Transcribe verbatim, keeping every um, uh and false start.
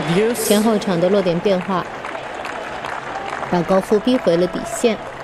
abuse. 前后场的落点变化，把高夫逼回了底线。